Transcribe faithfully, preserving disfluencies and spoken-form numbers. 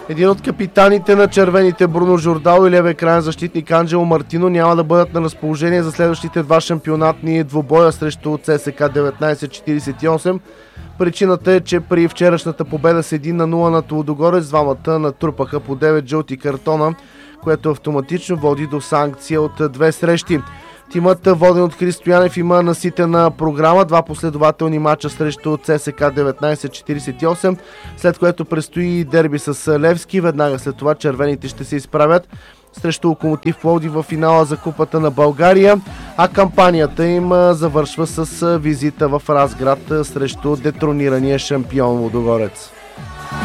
Един от капитаните на червените, Бруно Жордало, и левия крайен защитник Анджело Мартино няма да бъдат на разположение за следващите два шампионатни двубоя срещу ЦСКА деветнайсет четирийсет и осем. Причината е, че при вчерашната победа с един на нула на Лудогорец двамата натрупаха по девет жълти картона, което автоматично води до санкция от две срещи. Тимът, воден от Христо Янев, има наситена програма, два последователни мача срещу ЦСКА деветнайсет четирийсет и осем, след което предстои дерби с Левски. Веднага след това червените ще се изправят срещу Локомотив Пловдив в финала за Купата на България, а кампанията им завършва с визита в Разград срещу детронирания шампион Лудогорец.